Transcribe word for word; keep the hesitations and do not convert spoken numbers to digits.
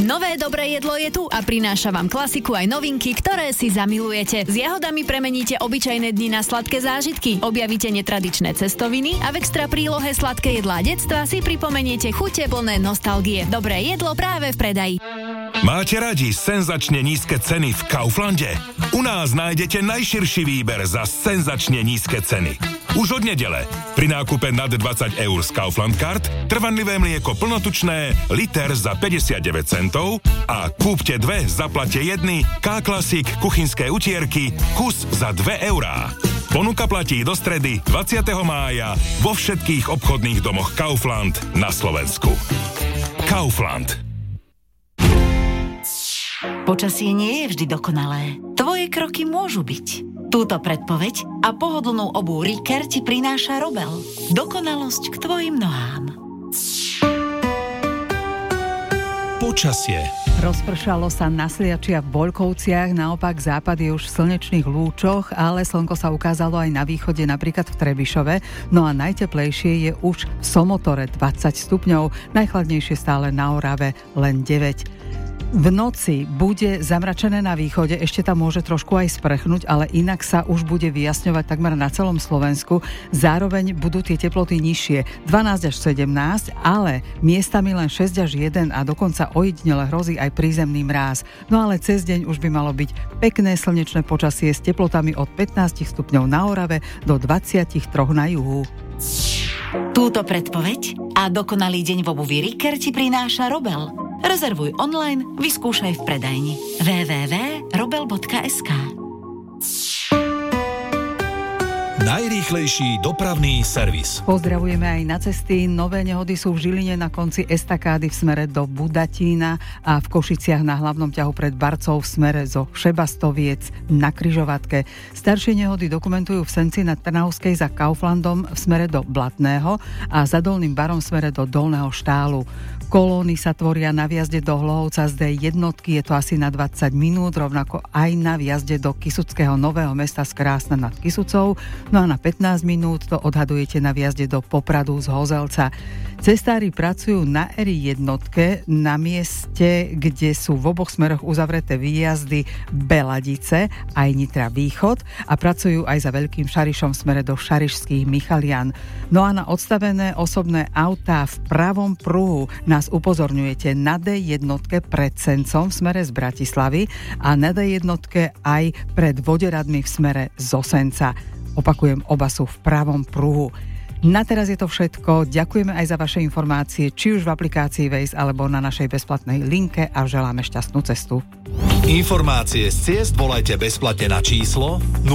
Nové dobré jedlo je tu a prináša vám klasiku aj novinky, ktoré si zamilujete. S jahodami premeníte obyčajné dni na sladké zážitky, objavíte netradičné cestoviny a v extra prílohe sladké jedlá detstva si pripomeniete chute plné nostalgie. Dobré jedlo práve v predaji. Máte radi senzačne nízke ceny v Kauflande? U nás nájdete najširší výber za senzačne nízke ceny. Už od nedele pri nákupe nad dvadsať eur z Kaufland Card trvanlivé mlieko plnotučné liter za päťdesiatdeväť centov a kúpte dve, zaplate jedny K-Classic kuchynské utierky kus za dve eurá. Ponuka platí do stredy dvadsiateho mája vo všetkých obchodných domoch Kaufland na Slovensku. Kaufland. Počasie nie je vždy dokonalé. Tvoje kroky môžu byť. Túto predpoveď a pohodlnú obuv Riker ti prináša Robel. Dokonalosť k tvojim nohám. Počasie. Rozpršalo sa na Sliači a v Boľkovciach, naopak západ je už v slnečných lúčoch, ale slnko sa ukázalo aj na východe, napríklad v Trebišove. No a najteplejšie je už v Somotore dvadsať stupňov, najchladnejšie stále na Orave len deväť. V noci bude zamračené na východe, ešte tam môže trošku aj sprchnúť, ale inak sa už bude vyjasňovať takmer na celom Slovensku. Zároveň budú tie teploty nižšie, dvanásť až sedemnásť, ale miestami len šesť až jeden a dokonca ojedinele hrozí aj prízemný mráz. No ale cez deň už by malo byť pekné slnečné počasie s teplotami od pätnásť stupňov na Orave do dvadsaťtri na juhu. Túto predpoveď a dokonalý deň v obuvi Riker ti prináša Robel. Rezervuj online, vyskúšaj v predajni w w w bodka robel bodka es ká. Najrýchlejší dopravný servis. Pozdravujeme aj na cesty. Nové nehody sú v Žiline na konci estakády v smere do Budatína a v Košiciach na hlavnom ťahu pred Barcov v smere zo Šebastoviec na križovatke. Staršie nehody dokumentujú v Senci na Trnavskej za Kauflandom v smere do Blatného a za Dolným Barom v smere do Dolného Štálu. Kolóny sa tvoria na vjazde do Hlohovca z dé jednotky, je to asi na dvadsať minút, rovnako aj na vjazde do Kisuckého Nového Mesta z Krásna nad Kisucou, no a na pätnásť minút to odhadujete na vjazde do Popradu z Hozelca. Cestári pracujú na er jednotke na mieste, kde sú v oboch smeroch uzavreté výjazdy Beladice aj Nitra Východ a pracujú aj za Veľkým Šarišom v smere do Šarišských Michalian. No a na odstavené osobné autá v pravom pruhu nás upozorňujete na dé jednotke pred Sencom v smere z Bratislavy a na dé jednotke aj pred Voderadmi v smere zo Senca. Opakujem, oba sú v pravom pruhu. Na teraz je to všetko. Ďakujeme aj za vaše informácie, či už v aplikácii Waze alebo na našej bezplatnej linke a želáme šťastnú cestu. Informácie z ciest volajte bezplatne na číslo